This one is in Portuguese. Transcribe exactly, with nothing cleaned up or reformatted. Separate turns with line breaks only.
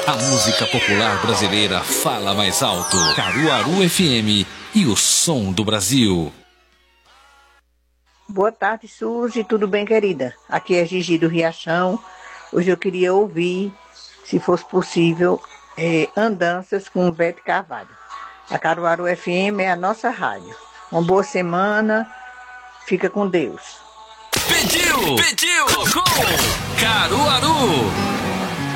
A música popular brasileira fala mais alto. Caruaru F M e o som do Brasil.
Boa tarde, Suzy. Tudo bem, querida? Aqui é Gigi do Riachão. Hoje eu queria ouvir, se fosse possível, é, Andanças com Ivete Carvalho. A Caruaru F M é a nossa rádio. Uma boa semana. Fica com Deus.
Pediu! Pediu! Tocou! Caruaru!